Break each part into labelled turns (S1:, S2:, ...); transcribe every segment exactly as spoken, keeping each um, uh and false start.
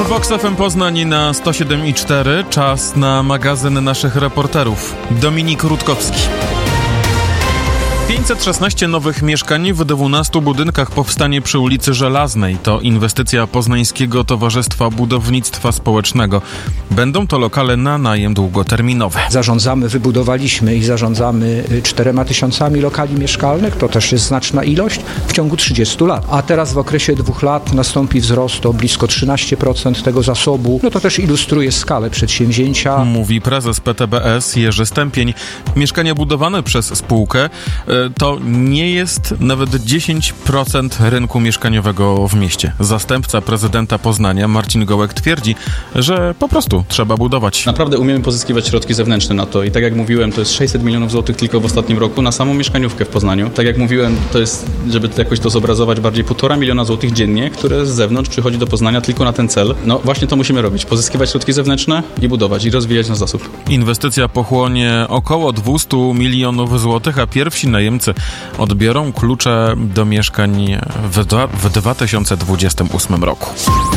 S1: Vox F M Poznań na sto siedem i cztery. Czas na magazyn naszych reporterów. Dominik Rutkowski. pięćset szesnaście nowych mieszkań w dwunastu budynkach powstanie przy ulicy Żelaznej. To inwestycja Poznańskiego Towarzystwa Budownictwa Społecznego. Będą to lokale na najem długoterminowy.
S2: Zarządzamy, wybudowaliśmy i zarządzamy czterema tysiącami lokali mieszkalnych. To też jest znaczna ilość w ciągu trzydziestu lat. A teraz w okresie dwóch lat nastąpi wzrost o blisko trzynaście procent tego zasobu. No to też ilustruje skalę przedsięwzięcia.
S1: Mówi prezes P T B S Jerzy Stępień. Mieszkania budowane przez spółkę to nie jest nawet dziesięć procent rynku mieszkaniowego w mieście. Zastępca prezydenta Poznania Marcin Gołek twierdzi, że po prostu trzeba budować.
S3: Naprawdę umiemy pozyskiwać środki zewnętrzne na to i tak jak mówiłem, to jest sześćset milionów złotych tylko w ostatnim roku na samą mieszkaniówkę w Poznaniu. Tak jak mówiłem, to jest, żeby jakoś to zobrazować, bardziej półtora miliona złotych dziennie, które z zewnątrz przychodzi do Poznania tylko na ten cel. No właśnie to musimy robić. Pozyskiwać środki zewnętrzne i budować i rozwijać nasz zasób.
S1: Inwestycja pochłonie około dwieście milionów złotych, a pierwsi najemcy odbiorą klucze do mieszkań w, w dwa tysiące dwudziestym ósmym roku.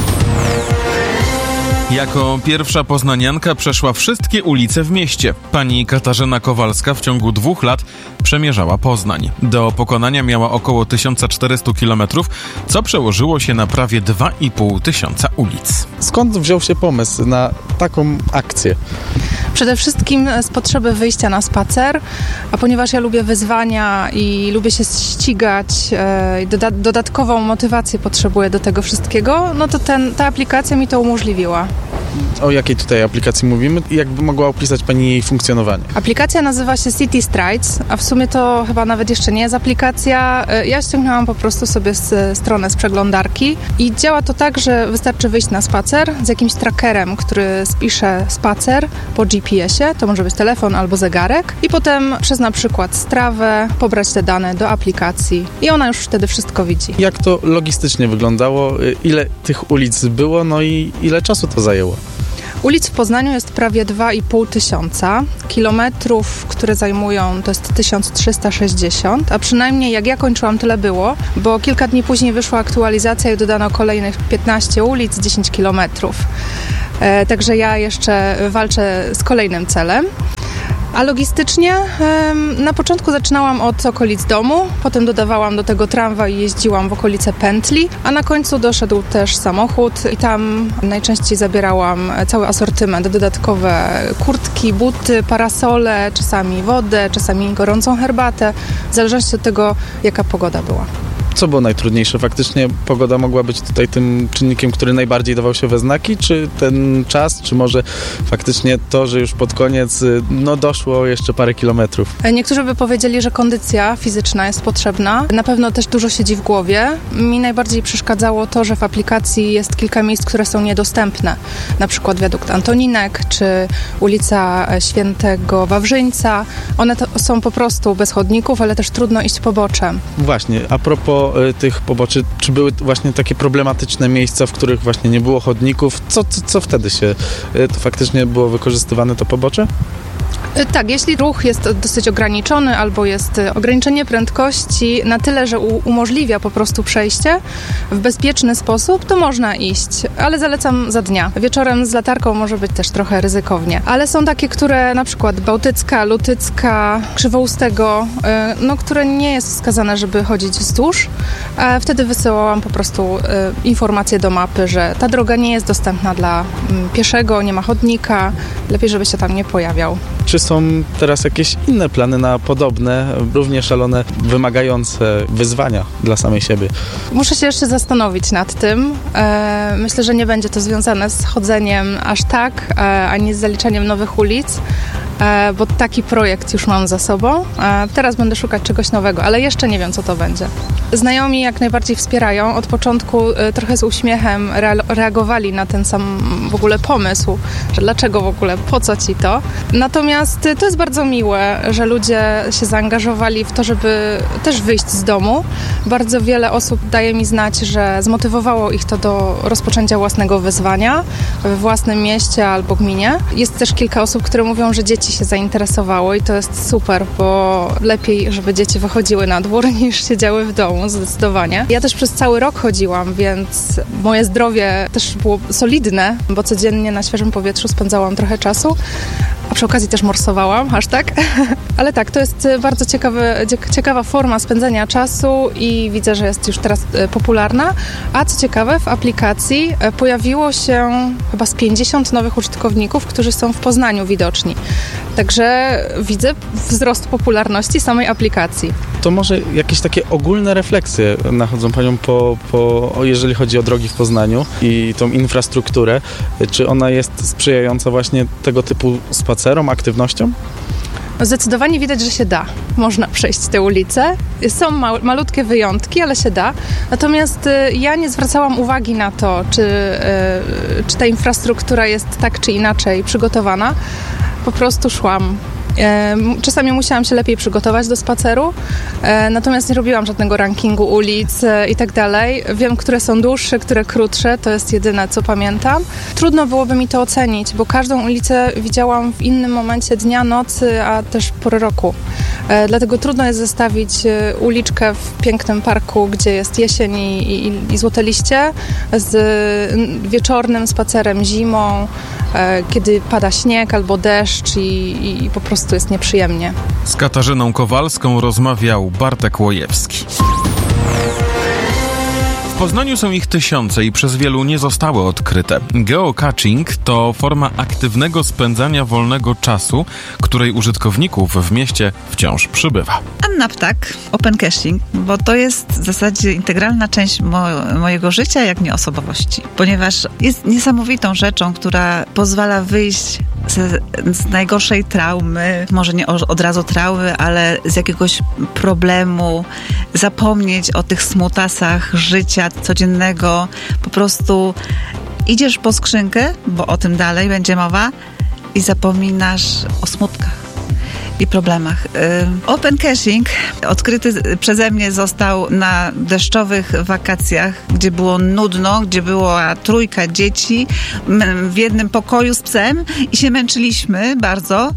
S1: Jako pierwsza poznanianka przeszła wszystkie ulice w mieście. Pani Katarzyna Kowalska w ciągu dwóch lat przemierzała Poznań. Do pokonania miała około tysiąc czterysta kilometrów, co przełożyło się na prawie dwa i pół tysiąca ulic.
S4: Skąd wziął się pomysł na taką akcję?
S5: Przede wszystkim z potrzeby wyjścia na spacer, a ponieważ ja lubię wyzwania i lubię się ścigać, e, doda- dodatkową motywację potrzebuję do tego wszystkiego, no to ten, ta aplikacja mi to umożliwiła.
S4: O jakiej tutaj aplikacji mówimy? Jakby mogła opisać Pani jej funkcjonowanie?
S5: Aplikacja nazywa się City Strides, a w sumie to chyba nawet jeszcze nie jest aplikacja. Ja ściągnęłam po prostu sobie z, stronę z przeglądarki i działa to tak, że wystarczy wyjść na spacer z jakimś trackerem, który spisze spacer po G P S-ie, to może być telefon albo zegarek i potem przez na przykład Strawę pobrać te dane do aplikacji i ona już wtedy wszystko widzi.
S4: Jak to logistycznie wyglądało? Ile tych ulic było? No i ile czasu to zajęło?
S5: Ulic w Poznaniu jest prawie dwa i pół tysiąca. Kilometrów, które zajmują, to jest tysiąc trzysta sześćdziesiąt, a przynajmniej jak ja kończyłam, tyle było, bo kilka dni później wyszła aktualizacja i dodano kolejnych piętnaście ulic, dziesięć kilometrów. E, także ja jeszcze walczę z kolejnym celem. A logistycznie na początku zaczynałam od okolic domu, potem dodawałam do tego tramwaj i jeździłam w okolice pętli, a na końcu doszedł też samochód i tam najczęściej zabierałam cały asortyment, dodatkowe kurtki, buty, parasole, czasami wodę, czasami gorącą herbatę, w zależności od tego, jaka pogoda była.
S4: Co było najtrudniejsze? Faktycznie pogoda mogła być tutaj tym czynnikiem, który najbardziej dawał się we znaki, czy ten czas, czy może faktycznie to, że już pod koniec no doszło jeszcze parę kilometrów?
S5: Niektórzy by powiedzieli, że kondycja fizyczna jest potrzebna. Na pewno też dużo siedzi w głowie. Mi najbardziej przeszkadzało to, że w aplikacji jest kilka miejsc, które są niedostępne. Na przykład wiadukt Antoninek, czy ulica Świętego Wawrzyńca. One to są po prostu bez chodników, ale też trudno iść poboczem.
S4: Właśnie, a propos tych poboczy, czy były właśnie takie problematyczne miejsca, w których właśnie nie było chodników? Co, co, co wtedy się, to faktycznie było wykorzystywane to pobocze?
S5: Tak, jeśli ruch jest dosyć ograniczony albo jest ograniczenie prędkości na tyle, że u- umożliwia po prostu przejście w bezpieczny sposób, to można iść, ale zalecam za dnia. Wieczorem z latarką może być też trochę ryzykownie, ale są takie, które na przykład Bałtycka, Lutycka, Krzywoustego, yy, no, które nie jest wskazane, żeby chodzić wzdłuż. A wtedy wysyłałam po prostu yy, informację do mapy, że ta droga nie jest dostępna dla yy, pieszego, nie ma chodnika, lepiej, żeby się tam nie pojawiał.
S4: Czy są teraz jakieś inne plany na podobne, równie szalone, wymagające wyzwania dla samej siebie?
S5: Muszę się jeszcze zastanowić nad tym. E, myślę, że nie będzie to związane z chodzeniem aż tak, e, ani z zaliczaniem nowych ulic, e, bo taki projekt już mam za sobą. E, teraz będę szukać czegoś nowego, ale jeszcze nie wiem, co to będzie. Znajomi jak najbardziej wspierają. Od początku e, trochę z uśmiechem re- reagowali na ten sam w ogóle pomysł, że dlaczego w ogóle, po co ci to. Natomiast to jest bardzo miłe, że ludzie się zaangażowali w to, żeby też wyjść z domu. Bardzo wiele osób daje mi znać, że zmotywowało ich to do rozpoczęcia własnego wyzwania we własnym mieście albo gminie. Jest też kilka osób, które mówią, że dzieci dzieci się zainteresowało i to jest super, bo lepiej, żeby dzieci wychodziły na dwór niż siedziały w domu, zdecydowanie. Ja też przez cały rok chodziłam, więc moje zdrowie też było solidne, bo codziennie na świeżym powietrzu spędzałam trochę czasu, a przy okazji też morsowałam, aż tak. Ale tak, to jest bardzo ciekawy, ciekawa forma spędzania czasu i widzę, że jest już teraz popularna. A co ciekawe, w aplikacji pojawiło się chyba z pięćdziesiąt nowych użytkowników, którzy są w Poznaniu widoczni. Także widzę wzrost popularności samej aplikacji.
S4: To może jakieś takie ogólne refleksje nachodzą Panią po, po, jeżeli chodzi o drogi w Poznaniu i tą infrastrukturę. Czy ona jest sprzyjająca właśnie tego typu spacerom, aktywnościom?
S5: Zdecydowanie widać, że się da. Można przejść te ulice. Są ma- malutkie wyjątki, ale się da. Natomiast y, ja nie zwracałam uwagi na to, czy, y, czy ta infrastruktura jest tak czy inaczej przygotowana. Po prostu szłam. Czasami musiałam się lepiej przygotować do spaceru, natomiast nie robiłam żadnego rankingu ulic i tak dalej. Wiem, które są dłuższe, które krótsze, to jest jedyne, co pamiętam. Trudno byłoby mi to ocenić, bo każdą ulicę widziałam w innym momencie dnia, nocy, a też pory roku. Dlatego trudno jest zestawić uliczkę w pięknym parku, gdzie jest jesień i, i, i złote liście, z wieczornym spacerem zimą, kiedy pada śnieg albo deszcz i, i po prostu jest nieprzyjemnie.
S1: Z Katarzyną Kowalską rozmawiał Bartek Łojewski. W Poznaniu są ich tysiące i przez wielu nie zostały odkryte. Geocaching to forma aktywnego spędzania wolnego czasu, której użytkowników w mieście wciąż przybywa.
S6: Anna Ptak, open caching, bo to jest w zasadzie integralna część mo- mojego życia, jak nie osobowości. Ponieważ jest niesamowitą rzeczą, która pozwala wyjść z, z najgorszej traumy, może nie od razu traumy, ale z jakiegoś problemu, zapomnieć o tych smutasach życia codziennego. Po prostu idziesz po skrzynkę, bo o tym dalej będzie mowa, i zapominasz o smutkach i problemach. Open caching odkryty przeze mnie został na deszczowych wakacjach, gdzie było nudno, gdzie była trójka dzieci w jednym pokoju z psem i się męczyliśmy bardzo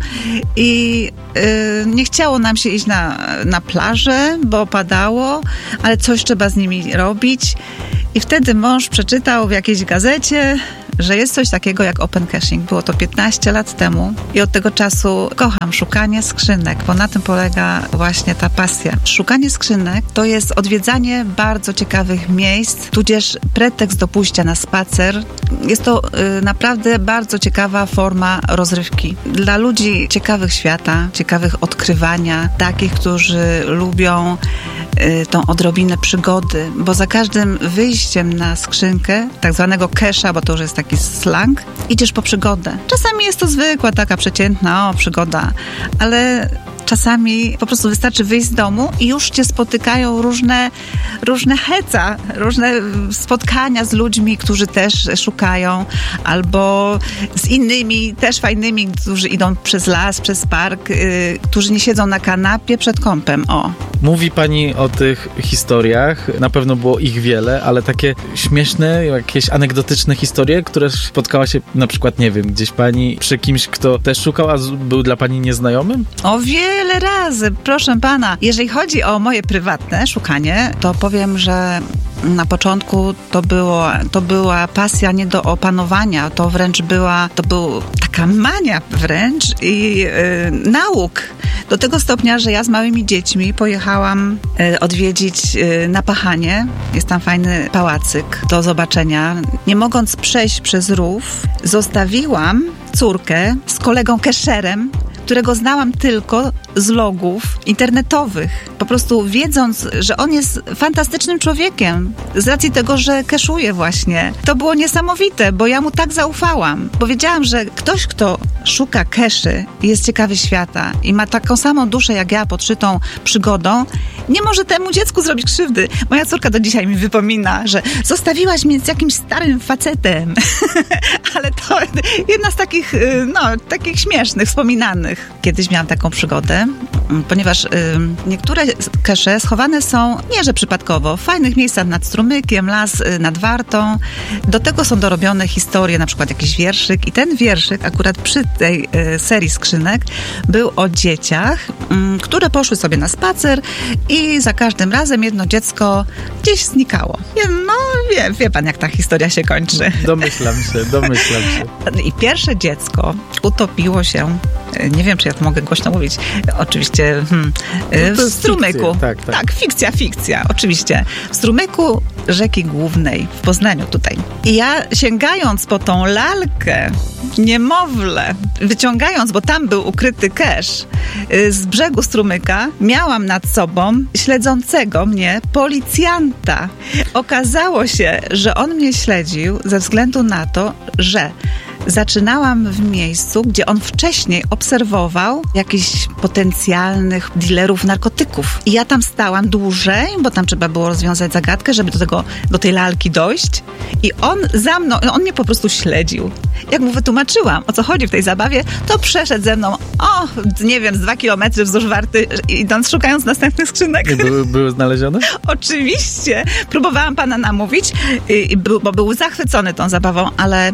S6: i yy, nie chciało nam się iść na, na plażę, bo padało, ale coś trzeba z nimi robić. I wtedy mąż przeczytał w jakiejś gazecie, że jest coś takiego jak open caching. Było to piętnaście lat temu i od tego czasu kocham szukanie skrzynek, bo na tym polega właśnie ta pasja. Szukanie skrzynek to jest odwiedzanie bardzo ciekawych miejsc, tudzież pretekst do pójścia na spacer. Jest to y, naprawdę bardzo ciekawa forma rozrywki. Dla ludzi ciekawych świata, ciekawych odkrywania, takich, którzy lubią y, tą odrobinę przygody, bo za każdym wyjściem na skrzynkę, tak zwanego cache'a, bo to już jest taki slang, idziesz po przygodę. Czasami jest to zwykła, taka przeciętna, o, przygoda, ale czasami po prostu wystarczy wyjść z domu i już cię spotykają różne, różne heca, różne spotkania z ludźmi, którzy też szukają, albo z innymi też fajnymi, którzy idą przez las, przez park, yy, którzy nie siedzą na kanapie przed kąpem. O.
S4: Mówi Pani o tych historiach, na pewno było ich wiele, ale takie śmieszne, jakieś anegdotyczne historie, które spotkała się na przykład, nie wiem, gdzieś Pani przy kimś, kto też szukał, a był dla Pani nieznajomym?
S6: O wiele razy, proszę Pana. Jeżeli chodzi o moje prywatne szukanie, to powiem, że na początku to, było, to była pasja nie do opanowania, to wręcz była, to była taka mania wręcz i yy, nauk. Do tego stopnia, że ja z małymi dziećmi pojechałam yy, odwiedzić yy, Napachanie. Jest tam fajny pałacyk do zobaczenia. Nie mogąc przejść przez rów, zostawiłam córkę z kolegą cacherem, którego znałam tylko z logów internetowych. Po prostu wiedząc, że on jest fantastycznym człowiekiem z racji tego, że keszuje właśnie. To było niesamowite, bo ja mu tak zaufałam. Bo wiedziałam, że ktoś, kto szuka keszy i jest ciekawy świata i ma taką samą duszę jak ja podszytą przygodą, nie może temu dziecku zrobić krzywdy. Moja córka do dzisiaj mi wypomina, że zostawiłaś mnie z jakimś starym facetem. Ale to jedna z takich, no, takich śmiesznych, wspominanych. Kiedyś miałam taką przygodę ponieważ y, niektóre kesze schowane są nie, że przypadkowo, w fajnych miejscach nad strumykiem, las y, nad Wartą. Do tego są dorobione historie, na przykład jakiś wierszyk i ten wierszyk akurat przy tej y, serii skrzynek był o dzieciach, y, które poszły sobie na spacer i za każdym razem jedno dziecko gdzieś znikało. No wie, wie pan, jak ta historia się kończy.
S4: Domyślam się, domyślam się.
S6: I pierwsze dziecko utopiło się, nie wiem, czy ja to mogę głośno mówić, oczywiście hmm, w strumyku.
S4: Fikcja, tak, tak.
S6: tak, fikcja, fikcja, oczywiście. W strumyku rzeki Głównej w Poznaniu tutaj. I ja sięgając po tą lalkę, niemowlę, wyciągając, bo tam był ukryty kesz z brzegu strumyka, miałam nad sobą śledzącego mnie policjanta. Okazało się, że on mnie śledził ze względu na to, że zaczynałam w miejscu, gdzie on wcześniej obserwował jakichś potencjalnych dealerów narkotyków. I ja tam stałam dłużej, bo tam trzeba było rozwiązać zagadkę, żeby do tego, do tej lalki dojść. I on za mną, on mnie po prostu śledził. Jak mu wytłumaczyłam, o co chodzi w tej zabawie, to przeszedł ze mną, o, nie wiem, z dwa kilometry wzdłuż Warty, idąc, szukając następnych skrzynek.
S4: I były, były znalezione?
S6: Oczywiście. Próbowałam pana namówić, bo był zachwycony tą zabawą, ale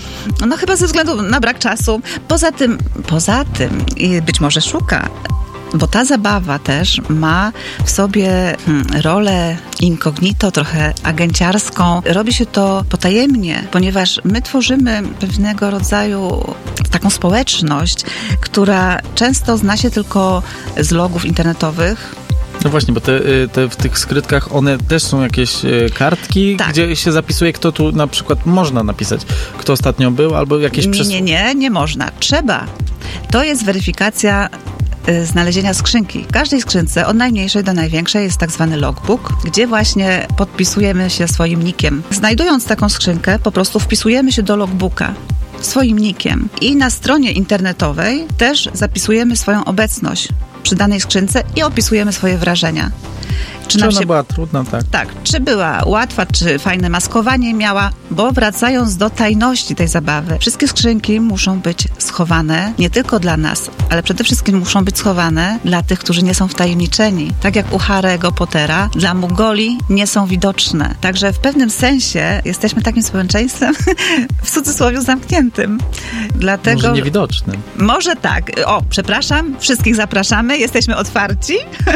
S6: no chyba ze względu na brak czasu. Poza tym, poza tym, być może szuka, bo ta zabawa też ma w sobie hmm, rolę incognito, trochę agenciarską. Robi się to potajemnie, ponieważ my tworzymy pewnego rodzaju taką społeczność, która często zna się tylko z logów internetowych.
S4: No właśnie, bo te, te, w tych skrytkach one też są jakieś kartki, tak, gdzie się zapisuje, kto tu na przykład można napisać, kto ostatnio był, albo jakieś
S6: nie,
S4: przesłanki.
S6: Nie, nie, nie można. Trzeba. To jest weryfikacja y, znalezienia skrzynki. W każdej skrzynce, od najmniejszej do największej, jest tak zwany logbook, gdzie właśnie podpisujemy się swoim nickiem. Znajdując taką skrzynkę, po prostu wpisujemy się do logbooka swoim nickiem. I na stronie internetowej też zapisujemy swoją obecność przy danej skrzynce i opisujemy swoje wrażenia.
S4: Czy, czy ona się... była trudna, tak?
S6: Tak, czy była łatwa, czy fajne maskowanie miała, bo wracając do tajności tej zabawy, wszystkie skrzynki muszą być schowane, nie tylko dla nas, ale przede wszystkim muszą być schowane dla tych, którzy nie są wtajemniczeni. Tak jak u Harry'ego Pottera, dla Mugoli nie są widoczne. Także w pewnym sensie jesteśmy takim społeczeństwem w cudzysłowie zamkniętym. Dlatego...
S4: Może niewidocznym.
S6: Może tak. O, przepraszam, wszystkich zapraszamy, jesteśmy otwarci,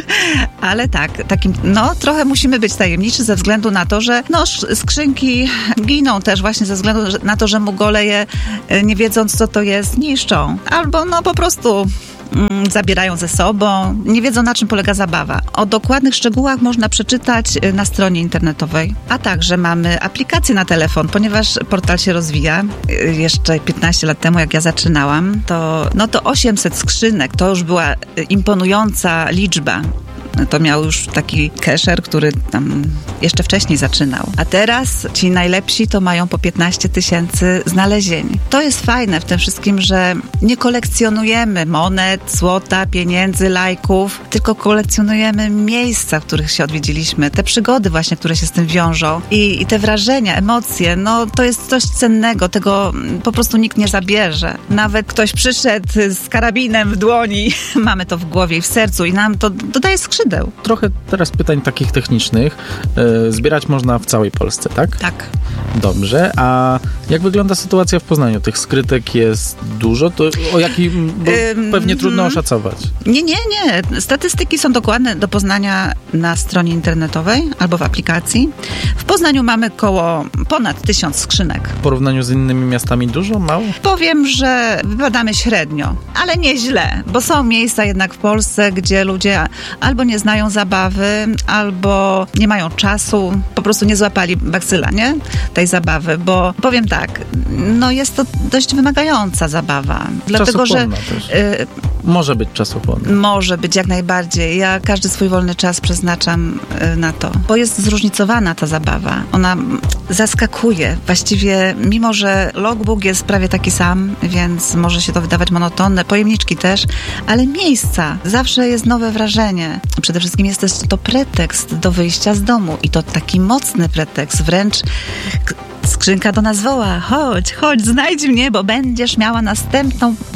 S6: ale tak, takim no, trochę musimy być tajemniczy ze względu na to, że no, skrzynki giną też właśnie ze względu na to, że Mugole je, nie wiedząc co to jest, niszczą. Albo no po prostu mm, zabierają ze sobą, nie wiedzą, na czym polega zabawa. O dokładnych szczegółach można przeczytać na stronie internetowej. A także mamy aplikację na telefon, ponieważ portal się rozwija. Jeszcze piętnaście lat temu, jak ja zaczynałam, to, no to osiemset skrzynek, to już była imponująca liczba. To miał już taki kesher, który tam jeszcze wcześniej zaczynał. A teraz ci najlepsi to mają po piętnaście tysięcy znalezień. To jest fajne w tym wszystkim, że nie kolekcjonujemy monet, złota, pieniędzy, lajków, tylko kolekcjonujemy miejsca, w których się odwiedziliśmy, te przygody właśnie, które się z tym wiążą i, i te wrażenia, emocje, no to jest coś cennego, tego po prostu nikt nie zabierze. Nawet ktoś przyszedł z karabinem w dłoni, mamy to w głowie i w sercu i nam to dodaje skrzydeł.
S4: Trochę teraz pytań takich technicznych. Yy, zbierać można w całej Polsce, tak?
S6: Tak.
S4: Dobrze, a jak wygląda sytuacja w Poznaniu? Tych skrytek jest dużo? To o jakim ym, pewnie trudno mm, oszacować.
S6: Nie, nie, nie. Statystyki są dokładne do poznania na stronie internetowej albo w aplikacji. W Poznaniu mamy koło ponad tysiąc skrzynek.
S4: W porównaniu z innymi miastami dużo, mało?
S6: Powiem, że wypadamy średnio, ale nie źle, bo są miejsca jednak w Polsce, gdzie ludzie albo nie znają zabawy, albo nie mają czasu, po prostu nie złapali bakcyla, nie? Tej zabawy, bo powiem tak, no jest to dość wymagająca zabawa. Dlatego, że
S4: też. Y, może być czasochłonna.
S6: Może być jak najbardziej. Ja każdy swój wolny czas przeznaczam y, na to, bo jest zróżnicowana ta zabawa. Ona zaskakuje. Właściwie, mimo że logbook jest prawie taki sam, więc może się to wydawać monotonne, pojemniczki też, ale miejsca. Zawsze jest nowe wrażenie. Przede wszystkim jest też to pretekst do wyjścia z domu i to taki mocny pretekst, wręcz skrzynka do nas woła, chodź, chodź, znajdź mnie, bo będziesz miała następną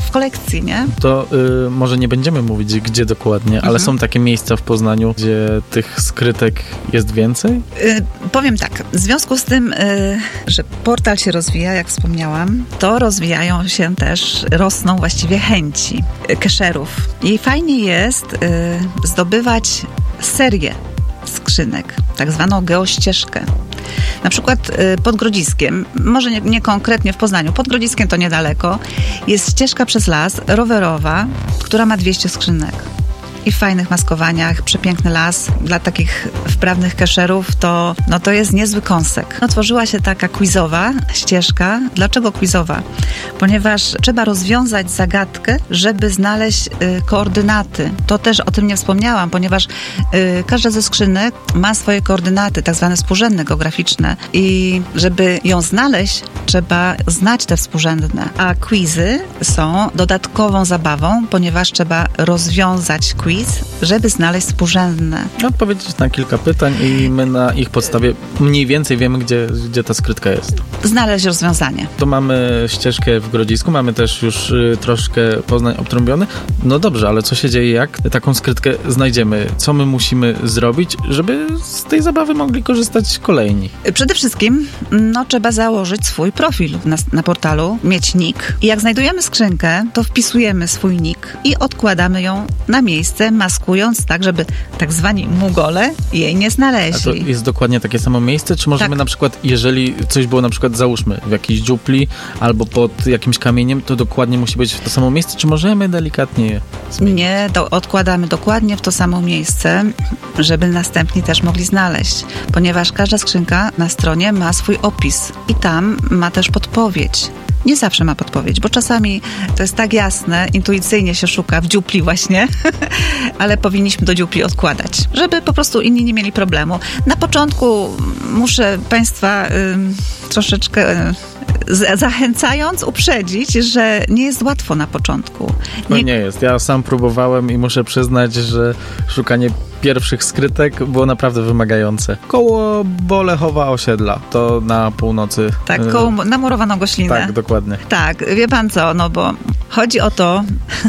S6: w kolekcji, nie?
S4: To y, może nie będziemy mówić, gdzie dokładnie, mhm. ale są takie miejsca w Poznaniu, gdzie tych skrytek jest więcej?
S6: Y, powiem tak, w związku z tym, y, że portal się rozwija, jak wspomniałam, to rozwijają się też, rosną właściwie chęci kesherów. I fajnie jest y, zdobywać serię skrzynek, tak zwaną geościeżkę. Na przykład y, pod Grodziskiem, może nie, nie konkretnie w Poznaniu, pod Grodziskiem to niedaleko, jest ścieżka przez las rowerowa, która ma dwieście skrzynek. I w fajnych maskowaniach, przepiękny las. Dla takich wprawnych kesherów to, no to jest niezły kąsek. No, tworzyła się taka quizowa ścieżka. Dlaczego quizowa? Ponieważ trzeba rozwiązać zagadkę, żeby znaleźć y, koordynaty. To też o tym nie wspomniałam, ponieważ y, każda ze skrzynek ma swoje koordynaty, tak zwane współrzędne geograficzne. I żeby ją znaleźć, trzeba znać te współrzędne. A quizy są dodatkową zabawą, ponieważ trzeba rozwiązać quiz, żeby znaleźć współrzędne.
S4: Odpowiedzieć na kilka pytań i my na ich podstawie mniej więcej wiemy, gdzie, gdzie ta skrytka jest.
S6: Znaleźć rozwiązanie.
S4: To mamy ścieżkę w Grodzisku, mamy też już y, troszkę Poznań obtrąbiony. No dobrze, ale co się dzieje, jak taką skrytkę znajdziemy? Co my musimy zrobić, żeby z tej zabawy mogli korzystać kolejni?
S6: Przede wszystkim no, trzeba założyć swój profil na, na portalu, mieć nick. I jak znajdujemy skrzynkę, to wpisujemy swój nick i odkładamy ją na miejsce, maskując tak, żeby tak zwani mugole jej nie znaleźli.
S4: A to jest dokładnie takie samo miejsce? Czy możemy tak. na przykład, jeżeli coś było na przykład, załóżmy, w jakiejś dziupli albo pod jakimś kamieniem, to dokładnie musi być w to samo miejsce? Czy możemy delikatnie je zmienić?
S6: Nie, to odkładamy dokładnie w to samo miejsce, żeby następni też mogli znaleźć. Ponieważ każda skrzynka na stronie ma swój opis i tam ma też podpowiedź. Nie zawsze ma podpowiedź, bo czasami to jest tak jasne, intuicyjnie się szuka w dziupli właśnie, ale powinniśmy do dziupli odkładać, żeby po prostu inni nie mieli problemu. Na początku muszę Państwa y, troszeczkę... Y, zachęcając, uprzedzić, że nie jest łatwo na początku.
S4: Nie... No nie jest. Ja sam próbowałem i muszę przyznać, że szukanie pierwszych skrytek było naprawdę wymagające. Koło Bolechowa osiedla, to na północy.
S6: Tak, koło na Murowaną Goślinę.
S4: Tak, dokładnie.
S6: Tak, wie pan co, no bo chodzi o to,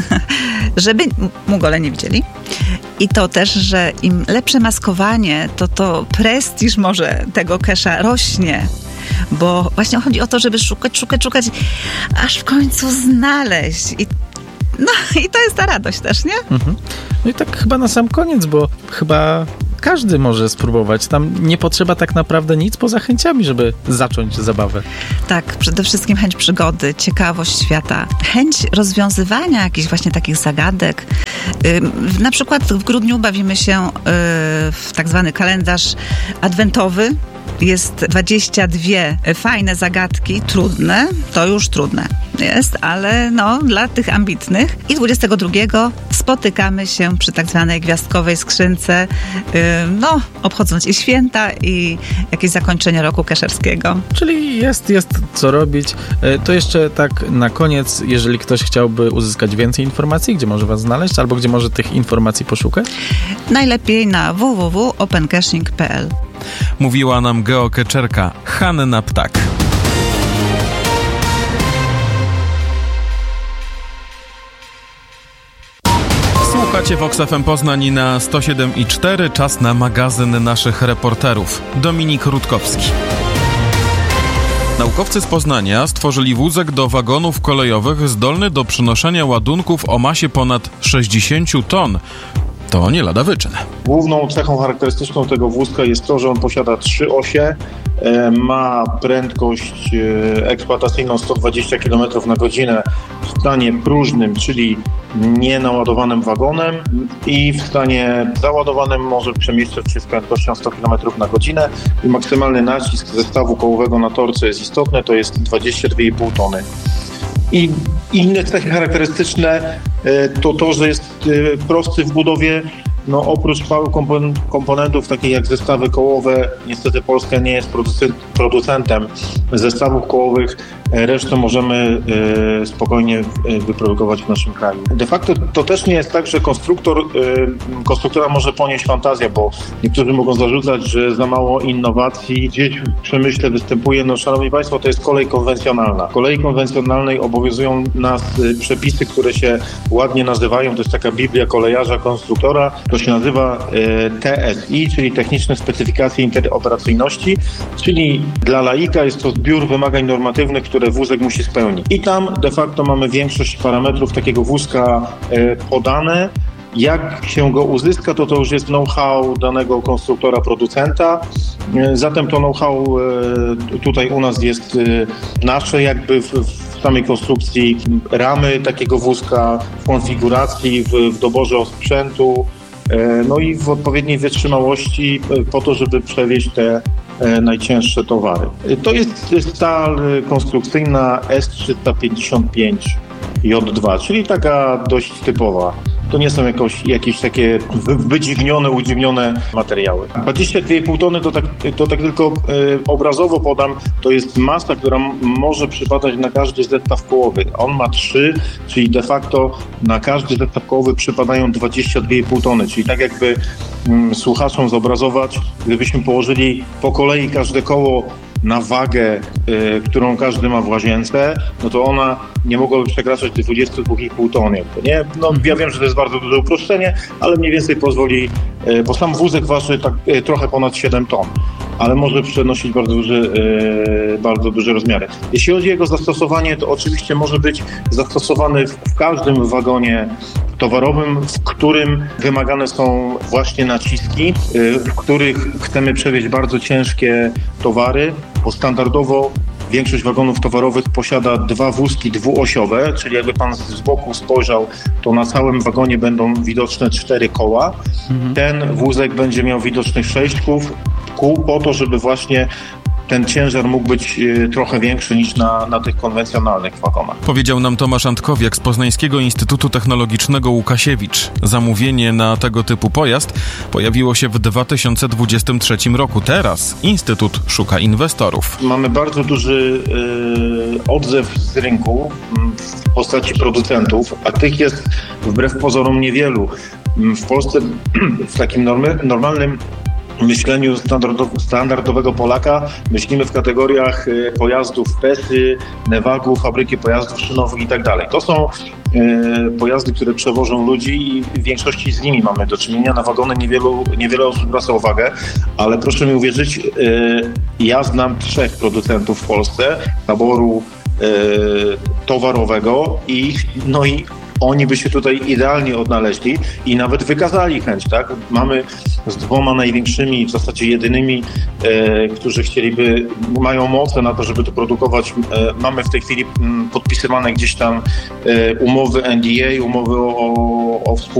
S6: żeby mugole nie widzieli. I to też, że im lepsze maskowanie, to to prestiż może tego kesha rośnie. Bo właśnie chodzi o to, żeby szukać, szukać, szukać, aż w końcu znaleźć. I, no i to jest ta radość też, nie?
S4: Mhm. No i tak chyba na sam koniec, bo chyba każdy może spróbować. Tam nie potrzeba tak naprawdę nic poza chęciami, żeby zacząć zabawę.
S6: Tak, przede wszystkim chęć przygody, ciekawość świata, chęć rozwiązywania jakichś właśnie takich zagadek. Yy, na przykład w grudniu bawimy się yy, w tak zwany kalendarz adwentowy. Jest dwadzieścia dwie fajne zagadki, trudne, to już trudne jest, ale no dla tych ambitnych. I dwudziestego drugiego spotykamy się przy tak zwanej gwiazdkowej skrzynce, yy, no obchodząc i święta, i jakieś zakończenie roku kesherskiego.
S4: Czyli jest, jest co robić. To jeszcze tak na koniec, jeżeli ktoś chciałby uzyskać więcej informacji, gdzie może was znaleźć, albo gdzie może tych informacji poszukać?
S6: Najlepiej na w w w kropka open caching kropka p l.
S1: Mówiła nam geokeczerka Hanna Ptak. Słuchacie Vox F M Poznań na sto siedem i cztery. Czas na magazyn naszych reporterów. Dominik Rutkowski. Naukowcy z Poznania stworzyli wózek do wagonów kolejowych zdolny do przenoszenia ładunków o masie ponad sześćdziesiąt ton. To nie lada wyczyn.
S7: Główną cechą charakterystyczną tego wózka jest to, że on posiada trzy osie, ma prędkość eksploatacyjną sto dwadzieścia kilometrów na godzinę w stanie próżnym, czyli nienaładowanym wagonem, i w stanie załadowanym może przemieszczać się z prędkością sto kilometrów na godzinę i maksymalny nacisk zestawu kołowego na tor, co jest istotne, to jest dwadzieścia dwie i pół tony. I inne cechy charakterystyczne to to, że jest prosty w budowie. No, oprócz paru komponentów, takich jak zestawy kołowe, niestety Polska nie jest producentem zestawów kołowych resztę możemy spokojnie wyprodukować w naszym kraju. De facto to też nie jest tak, że konstruktor, konstruktora może ponieść fantazja, bo niektórzy mogą zarzucać, że za mało innowacji gdzieś w przemyśle występuje. No szanowni państwo, to jest kolej konwencjonalna. W kolei konwencjonalnej obowiązują nas przepisy, które się ładnie nazywają, to jest taka Biblia kolejarza konstruktora, to się nazywa T S I, czyli Techniczne Specyfikacje Interoperacyjności, czyli dla laika jest to zbiór wymagań normatywnych, które wózek musi spełnić. I tam de facto mamy większość parametrów takiego wózka podane. Jak się go uzyska, to to już jest know-how danego konstruktora, producenta. Zatem to know-how tutaj u nas jest nasze, jakby w, w samej konstrukcji ramy takiego wózka, w konfiguracji, w, w doborze osprzętu, no i w odpowiedniej wytrzymałości po to, żeby przewieźć te najcięższe towary. To jest stal konstrukcyjna S trzysta pięćdziesiąt pięć J dwa, czyli taka dość typowa. To nie są jakoś, jakieś takie wydziwnione, udziwnione materiały. dwadzieścia dwa i pół tony to tak, to tak tylko e, obrazowo podam, to jest masa, która m- może przypadać na każdy zestaw kołowy. On ma trzy, czyli de facto na każdy zestaw kołowy przypadają dwadzieścia dwa i pół tony, czyli tak jakby mm, słuchaczom zobrazować, gdybyśmy położyli po kolei każde koło na wagę, y, którą każdy ma w łazience, no to ona nie mogłaby przekraczać dwadzieścia dwa i pół tony. Nie? No, ja wiem, że to jest bardzo duże uproszczenie, ale mniej więcej pozwoli, y, bo sam wózek waży tak, y, trochę ponad siedem ton, ale może przenosić bardzo duże, y, bardzo duże rozmiary. Jeśli chodzi o jego zastosowanie, to oczywiście może być zastosowany w, w każdym wagonie towarowym, w którym wymagane są właśnie naciski, y, w których chcemy przewieźć bardzo ciężkie towary, bo standardowo większość wagonów towarowych posiada dwa wózki dwuosiowe, czyli jakby pan z boku spojrzał, to na całym wagonie będą widoczne cztery koła. Mhm. Ten wózek będzie miał widocznych sześć kół, kół po to, żeby właśnie ten ciężar mógł być y, trochę większy niż na, na tych konwencjonalnych wagonach.
S1: Powiedział nam Tomasz Antkowiak z Poznańskiego Instytutu Technologicznego Łukasiewicz. Zamówienie na tego typu pojazd pojawiło się w dwa tysiące dwudziestym trzecim roku. Teraz Instytut szuka inwestorów.
S7: Mamy bardzo duży y, odzew z rynku w postaci producentów, a tych jest wbrew pozorom niewielu. W Polsce w takim normy, normalnym myśleniu standardowego Polaka myślimy w kategoriach pojazdów PESY, Nevagu, fabryki pojazdów szynowych i tak dalej. To są e, pojazdy, które przewożą ludzi i w większości z nimi mamy do czynienia. Na wagony niewielu, niewiele osób zwraca uwagę, ale proszę mi uwierzyć, e, ja znam trzech producentów w Polsce taboru e, towarowego i no i oni by się tutaj idealnie odnaleźli i nawet wykazali chęć, tak? Mamy z dwoma największymi, w zasadzie jedynymi, e, którzy chcieliby, mają moce na to, żeby to produkować. E, mamy w tej chwili m, podpisywane gdzieś tam e, umowy N D A, umowy o, o, o współpracy